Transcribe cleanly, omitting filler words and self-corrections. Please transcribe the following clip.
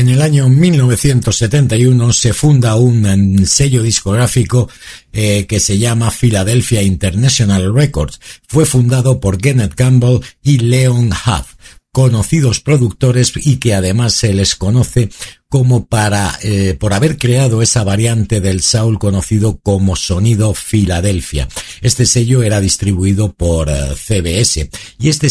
En el año 1971 se funda un sello discográfico que se llama Philadelphia International Records. Fue fundado por Kenneth Campbell y Leon Huff, conocidos productores, y que además se les conoce como por haber creado esa variante del soul conocido como sonido Filadelfia. Este sello era distribuido por CBS y este